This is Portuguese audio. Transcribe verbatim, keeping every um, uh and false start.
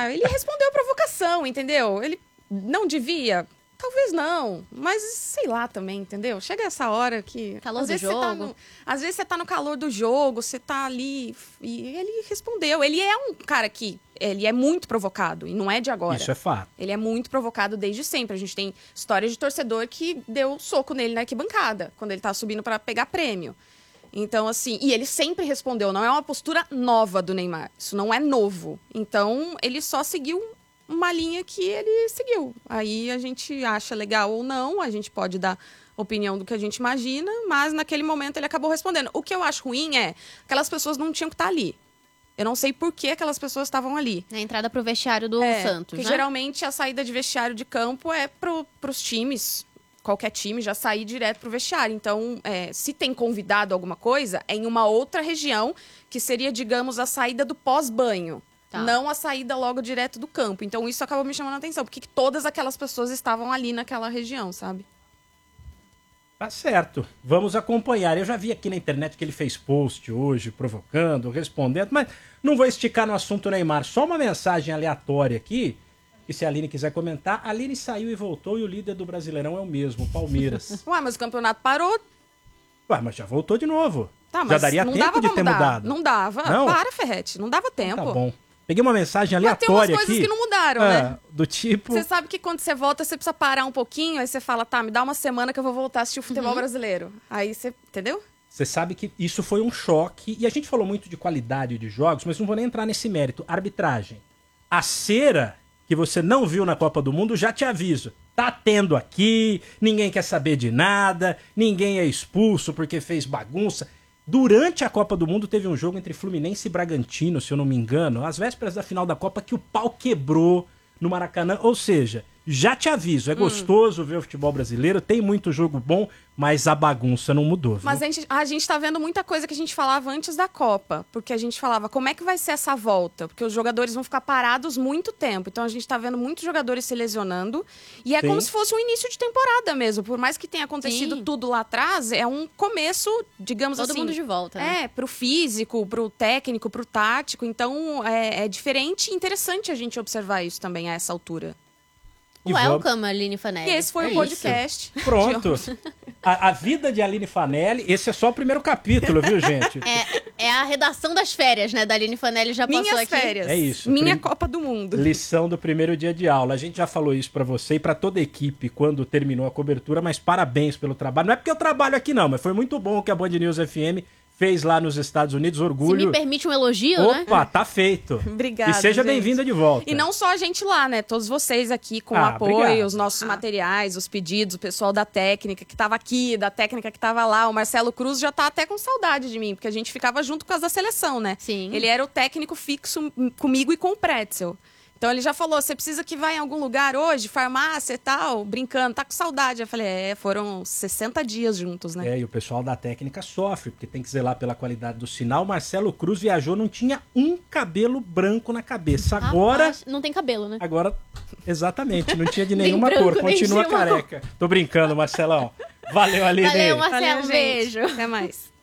Ah, ele respondeu a provocação, entendeu? Ele não devia... Talvez não, mas sei lá também, entendeu? Chega essa hora que... Calor às do vezes jogo. Você tá no, às vezes você tá no calor do jogo, você tá ali... E ele respondeu. Ele é um cara que... Ele é muito provocado, e não é de agora. Isso é fato. Ele é muito provocado desde sempre. A gente tem história de torcedor que deu soco nele na arquibancada, quando ele tá subindo pra pegar prêmio. Então, assim... E ele sempre respondeu. Não é uma postura nova do Neymar. Isso não é novo. Então, ele só seguiu... uma linha que ele seguiu. Aí a gente acha legal ou não, a gente pode dar opinião do que a gente imagina, mas naquele momento ele acabou respondendo. O que eu acho ruim é aquelas pessoas não tinham que estar ali. Eu não sei por que aquelas pessoas estavam ali. Na entrada pro vestiário do é, Santos, que né? geralmente a saída de vestiário de campo é pro, pros times, qualquer time já sair direto pro vestiário. Então, é, se tem convidado alguma coisa, é em uma outra região, que seria, digamos, a saída do pós-banho. Tá. Não a saída logo direto do campo. Então, isso acabou me chamando a atenção. Porque todas aquelas pessoas estavam ali naquela região, sabe? Tá certo. Vamos acompanhar. Eu já vi aqui na internet que ele fez post hoje, provocando, respondendo, mas não vou esticar no assunto Neymar. Só uma mensagem aleatória aqui, que se a Aline quiser comentar. A Aline saiu e voltou e o líder do Brasileirão é o mesmo, o Palmeiras. Ué, mas o campeonato parou. Ué, mas já voltou de novo. Tá, mas já daria não tempo dava de pra ter mudar. mudado. Não dava. Não? Para, Ferretti. Não dava tempo. Tá bom. Peguei uma mensagem Mas tem aleatória umas coisas aqui. que não mudaram, ah, né? Do tipo... Você sabe que quando você volta, você precisa parar um pouquinho, aí você fala, tá, me dá uma semana que eu vou voltar a assistir o futebol Uhum. brasileiro. Aí você, entendeu? Você sabe que isso foi um choque. E a gente falou muito de qualidade de jogos, mas não vou nem entrar nesse mérito. Arbitragem. A cera que você não viu na Copa do Mundo, já te aviso. Tá tendo aqui, ninguém quer saber de nada, ninguém é expulso porque fez bagunça. Durante a Copa do Mundo teve um jogo entre Fluminense e Bragantino, se eu não me engano, às vésperas da final da Copa, que o pau quebrou no Maracanã. Ou seja, já te aviso, é Hum. gostoso ver o futebol brasileiro, tem muito jogo bom, mas a bagunça não mudou. Viu? Mas a gente, a gente tá vendo muita coisa que a gente falava antes da Copa. Porque a gente falava, como é que vai ser essa volta? Porque os jogadores vão ficar parados muito tempo. Então a gente tá vendo muitos jogadores se lesionando. E é Sim. como se fosse um início de temporada mesmo. Por mais que tenha acontecido Sim. tudo lá atrás, é um começo, digamos Todo assim... mundo de volta, né? É, pro físico, pro técnico, pro tático. Então é, é diferente e interessante a gente observar isso também a essa altura. E vamos- Welcome, Aline Fanelli. E esse foi É o isso. podcast. Pronto. A, a vida de Aline Fanelli, esse é só o primeiro capítulo, viu, gente? É, é a redação das férias, né? Da Aline Fanelli já passou Minhas aqui. férias. É isso. Minha Prim- Copa do Mundo. Lição do primeiro dia de aula. A gente já falou isso pra você e pra toda a equipe quando terminou a cobertura, mas parabéns pelo trabalho. Não é porque eu trabalho aqui não, mas foi muito bom o que a Band News F M fez lá nos Estados Unidos. Se Orgulho. me permite um elogio, né? Opa, tá feito. Obrigada, E seja gente. bem-vinda de volta. E não só a gente lá, né? Todos vocês aqui com o Ah, apoio, obrigado. os nossos materiais, os pedidos, o pessoal da técnica que tava aqui, da técnica que tava lá. O Marcelo Cruz já tá até com saudade de mim, porque a gente ficava junto por causa da seleção, né? Sim. Ele era o técnico fixo comigo e com o Pretzel. Então ele já falou, você precisa que vá em algum lugar hoje, farmácia e tal, brincando, tá com saudade. Eu falei, é, foram sessenta dias juntos, né? É, e o pessoal da técnica sofre, porque tem que zelar pela qualidade do sinal. Marcelo Cruz viajou, não tinha um cabelo branco na cabeça. Agora... Rapaz, não tem cabelo, né? Agora, exatamente, não tinha de Nem nenhuma branco, cor, nem continua de uma careca. Tô brincando, Marcelão. Valeu, Aline. Valeu, Marcelo, Valeu, um gente. beijo. Até mais.